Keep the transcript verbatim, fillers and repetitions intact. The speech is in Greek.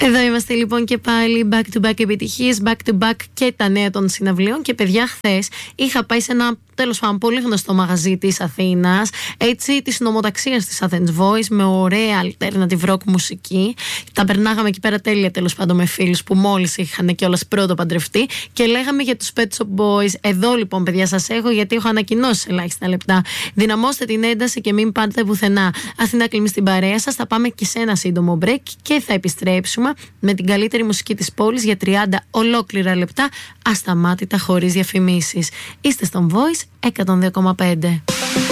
Εδώ είμαστε λοιπόν και πάλι back to back επιτυχίες, back to back και τα νέα των συναυλίων. Και παιδιά, χθες είχα πάει σε ένα τέλος πάντων πολύ γνωστό μαγαζί της Αθήνας, έτσι της νομοταξίας της Athens Voice, με ωραία alternative rock μουσική. Τα περνάγαμε εκεί πέρα τέλεια, τέλος πάντων, με φίλους που μόλις είχαν κιόλας πρώτο παντρευτεί και λέγαμε για τους Pet Shop Boys. Εδώ λοιπόν, παιδιά, σας έχω, γιατί έχω ανακοινώσει σε ελάχιστα λεπτά. Δυναμώστε την ένταση και μην πάτε πουθενά. Αθηνά Κλίμη στην παρέα σας. Θα πάμε και σε ένα σύντομο break και θα επιστρέψουμε με την καλύτερη μουσική της πόλης για τριάντα ολόκληρα λεπτά, ασταμάτητα, χωρίς διαφημίσεις. Είστε στον Voice εκατόν δύο κόμμα πέντε.